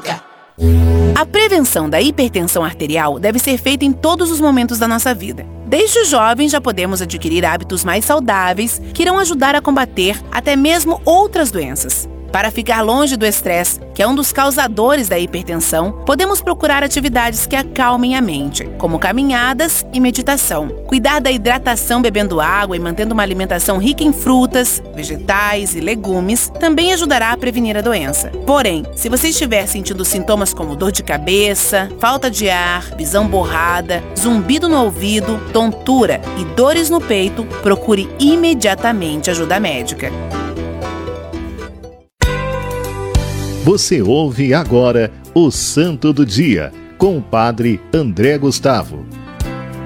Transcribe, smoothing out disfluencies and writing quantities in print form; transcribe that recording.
médica. A prevenção da hipertensão arterial deve ser feita em todos os momentos da nossa vida. Desde os jovens já podemos adquirir hábitos mais saudáveis que irão ajudar a combater até mesmo outras doenças. Para ficar longe do estresse, que é um dos causadores da hipertensão, podemos procurar atividades que acalmem a mente, como caminhadas e meditação. Cuidar da hidratação bebendo água e mantendo uma alimentação rica em frutas, vegetais e legumes também ajudará a prevenir a doença. Porém, se você estiver sentindo sintomas como dor de cabeça, falta de ar, visão borrada, zumbido no ouvido, tontura e dores no peito, procure imediatamente ajuda médica. Você ouve agora o Santo do Dia, com o Padre André Gustavo.